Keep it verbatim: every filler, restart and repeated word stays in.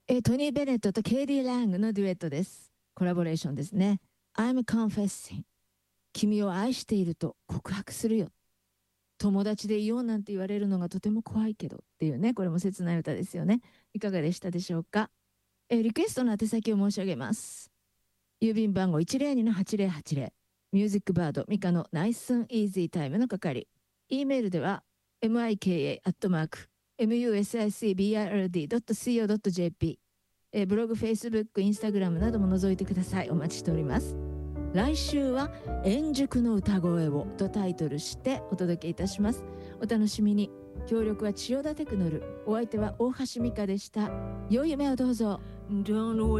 えートニー・ベネットとケイディ・ラングのデュエットです。コラボレーションですね。I'm confessing 君を愛していると告白するよ。友達でいようなんて言われるのがとても怖いけどっていうね、これも切ない歌ですよね。いかがでしたでしょうか。えーリクエストの宛先を申し上げます。郵便番号 いちまるにのはちまるはちまる、ミュージックバードミカのナイスンイージータイムの係。E メールでは mika アットマーク musicbird.co.jp、えーブログ、フェイスブック、インスタグラムなども覗いてください。お待ちしております。来週は円熟の歌声をとタイトルしてお届けいたします。お楽しみに。協力は千代田テクノル。お相手は大橋美香でした。良い夢をどうぞ。Don't